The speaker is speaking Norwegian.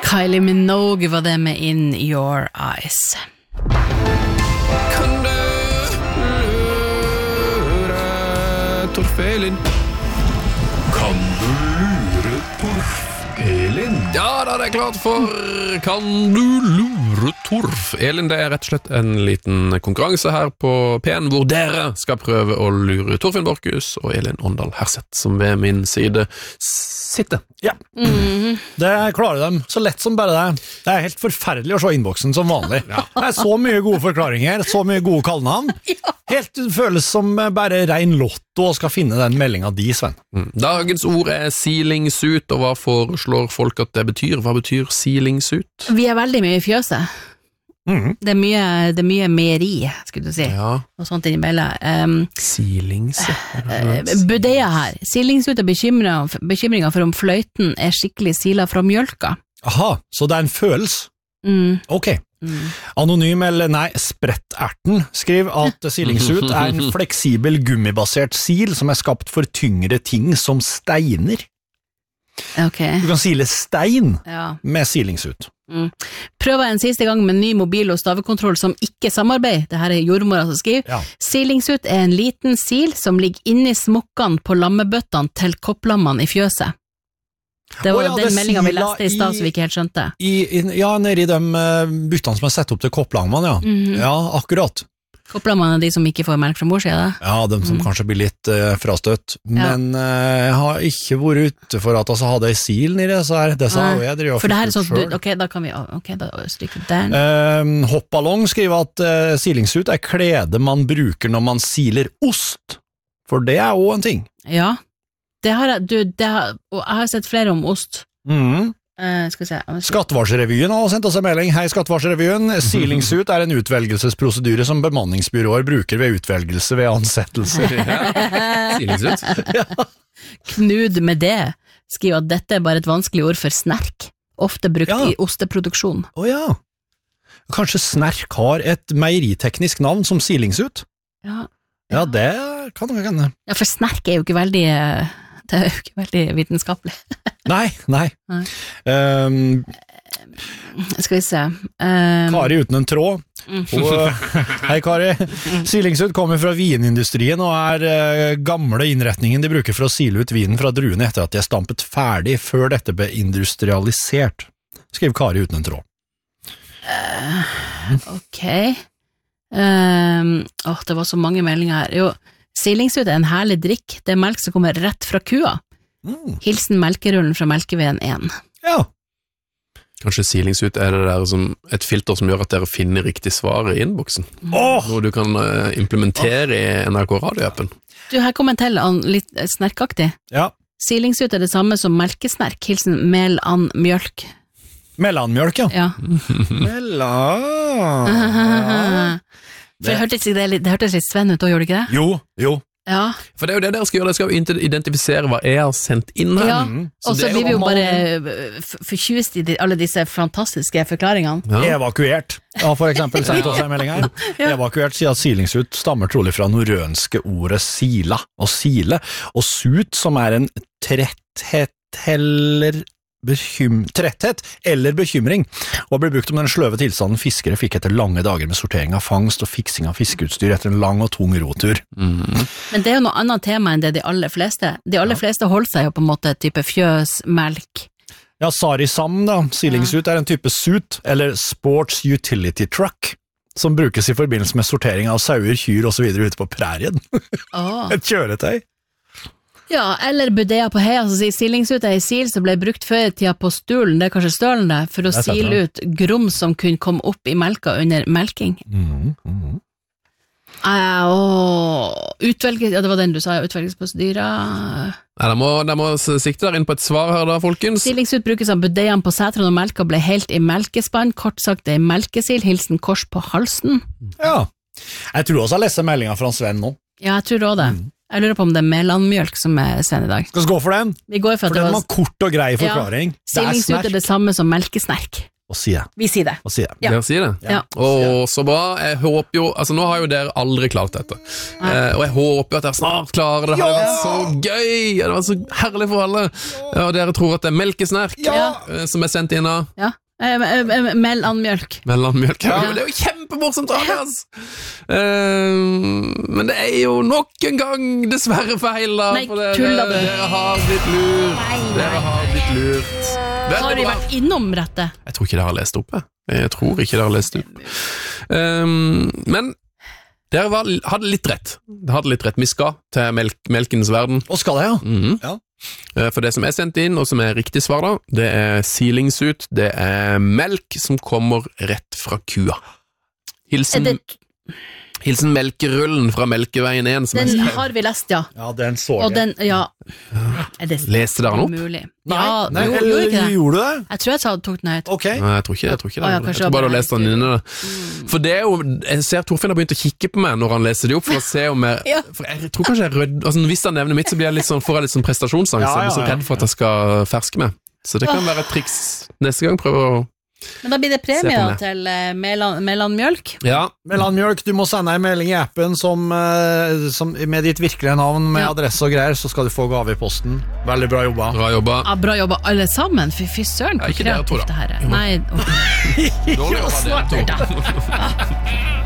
Kylie Minogue var det med In Your Eyes. Kan du lure Torf-Elin? Kan du lure Torf-Elin? Ja, da er det klart for Kan du lure Torf-Elin? Det er rett og slett en liten konkurranse her på P1, hvor dere skal prøve å lure Torfinn Borchhus og Elin Åndal Herseth, som ved min side sitter. Ja, det klarer de så lett som bare det. Det er helt forferdelig å se innboksen som vanlig. Det er så mye gode forklaringer, så mye gode kallenavn. Helt det føles som bare rein lotto og skal finne den meldingen de, Sven. Dagens ord er silingsut, og hva foreslår folk at det betyr? Hva betyr silingsut? Vi er veldig mye i fjøset. Det er mye meieri, skulle du si, og sånt innimellom. Silingsut. Budeia her. Silingsut er bekymringer for om fløyten er skikkelig sila fra mjølka. Aha, så det er en følelse. Ok. Anonym eller nei, spretterten skriver at silingsut er en fleksibel gummibasert sil som er skapt for tyngre ting som steiner. Okay. Du kan sile stein med silingsut. Prøver en siste gang med ny mobil- og stavekontroll som ikke samarbeider. Dette er jordmora som skriver. Silingsut er en liten sil som ligger inni smokkene på lammebøttene til kopplammene i fjøset. Det var den meldingen vi leste i stad som vi ikke helt skjønte. Nede i de byttene som er sett opp til kopplammene, ja, akkurat. Kopplammene er de som ikke får melk fra mor, sier det? Ja, de som kanskje blir litt frastøtt. Men jeg har ikke vært ute for at jeg hadde en sil nede, så det sa jeg. For det her er sånn, da stryker den. Hoppballong skriver at silingsut er klede man bruker når man siler ost. For det er også en ting. Ja. Det har jeg har sett flere om ost. Skal vi se. Skattevarsrevyen har sendt oss en melding. Hei, Skattevarsrevyen. Silingsut er en utvelgelsesprosedyre som bemanningsbyråer bruker ved utvelgelse ved ansettelser. Silingsut? Knud med det skriver at dette er bare et vanskelig ord for snerk, ofte brukt i osteproduksjon. Kanskje snerk har et meieriteknisk navn som silingsut? Ja, det kan det hende. Ja, for snerk er jo ikke veldig... Det er jo ikke veldig vitenskapelig. Nei. Skal vi se. Kari uten en tråd. Hei Kari. Silingsut kommer fra vinindustrien og er gamle innretningen de bruker for å sile ut vinen fra druene etter at de er stampet ferdig før dette ble industrialisert. Skriv Kari uten en tråd. Ok. Det var så mange meldinger her. Jo, silingsut er en herlig drikk. Det er melk som kommer rett fra kua. Hilsen melkerullen fra Melkeveden 1. Ja. Kanskje silingsut er det der som et filter som gjør at dere finner riktig svar i innboksen. Noe du kan implementere i NRK radioappen. Du, her kommer en til litt snerkaktig. Ja. Silingsut er det samme som melkesnerk. Hilsen melanmjølk. Melanmjølk, ja. For det hørtes litt Sven ut, gjorde det ikke det? Jo. Ja. For det er jo det dere skal gjøre, dere skal identifisere hva jeg har sendt inn her. Ja, og så blir vi jo bare forkjust i alle disse fantastiske forklaringene. Evakuert, for eksempel, sendt oss en melding her. Evakuert sier at silingsut stammer trolig fra norrønske ordet sila og sile, og sut som er en tretthet eller bekymring, og ble brukt om den sløve tilstanden fiskere fikk etter lange dager med sortering av fangst og fiksing av fiskeutstyr etter en lang og tung rotur. Men det er jo noe annet tema enn det de aller fleste. De aller fleste holder seg jo på en måte type fjøs, melk. Ja, Sarisam da, silingsut er en type suit, eller sports utility truck, som brukes i forbindelse med sortering av sauer, kyr og så videre ute på prærien. Et kjøretøy. Ja, eller budea på heia, som sier silingsut er en sil som ble brukt før i tida på stulen, det er kanskje stølen det, for å sile ut grom som kunne komme opp i melka under melking. Ja, det var den du sa, utvelgelsesprosedyra. Nei, de må sikte der inn på et svar her da, folkens. Silingsut brukes av budeaen på setron og melka ble helt i melkespann, kort sagt det er melkesil, hilsen kors på halsen. Ja, jeg tror også jeg leser meldingen fra Sven nå. Ja, jeg tror også det. Jeg lurer på om det er melanmjølk som er Sven i dag. Skal vi gå for den? Vi går for den var kort og grei forklaring. Ja, silingsut er det samme som melkesnerk. Og si det. Vi sier det. Og si det. Ja. Dere sier det? Ja. Så bra. Jeg håper jo, altså nå har jo dere aldri klart dette. Og jeg håper at dere snart klarer det. Det hadde vært så gøy! Det var så herlig for alle. Og dere tror at det er melkesnerk som er sendt inn av. Ja. Mellanmjølk. Mellanmjølk. Ja. Det er jo kjempemorsomt, Andreas! Men det er jo nok en gang dessverre feil, da. Nei, tuller du? Dere har blitt lurt. Dere har blitt lurt. Har vi vært innom rettet? Jeg tror ikke dere har lest opp. Jeg tror ikke dere har lest opp. Men dere hadde litt rett. Vi skal til melkens verden. Og skal det, ja. Mhm. Ja. For det som er sendt inn, og som er riktig svar da, det er silingsut, det er melk som kommer rett fra kua. Hilsen melkerullen fra Melkeveien 1. Den har vi lest, ja. Ja, den så og den, ja. Leste dere den opp? Mulig. Nei, Gjorde du det? Jeg tror jeg tok den høyt. Ok. Nei, jeg tror ikke det. Jeg tror bare du har lest den inne. For det er jo, jeg ser Torfinn har begynt å kikke på meg når han leser de opp, for å se om jeg, for jeg tror kanskje jeg rød, altså hvis han nevner mitt, så blir jeg litt sånn, får jeg litt sånn prestasjonsangst, jeg blir så redd for at jeg skal ferske meg. Så det kan være et triks neste gang, prøve å Men da blir det premie til mellanmjølk. Ja. Mellanmjølk, du må sende en melding i appen som med ditt virkelige navn, med adresse og greier, så skal du få gave i posten. Veldig bra jobba. Bra jobba. Ja, bra jobba alle sammen. Fy søren, hvor kreativt det her er. Nei, Dårlig jobba, dere to.